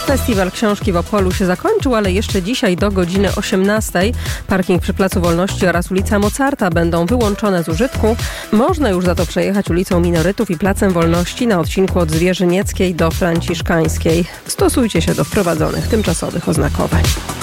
Festiwal Książki w Opolu się zakończył, ale jeszcze dzisiaj do godziny 18 parking przy Placu Wolności oraz ulica Mozarta będą wyłączone z użytku. Można już za to przejechać ulicą Minorytów i Placem Wolności na odcinku od Zwierzynieckiej do Franciszkańskiej. Stosujcie się do wprowadzonych tymczasowych oznakowań.